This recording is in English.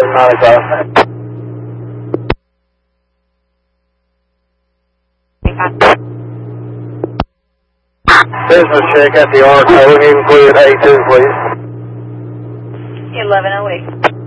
1195. Business check at the R code, include A2, please. 1108.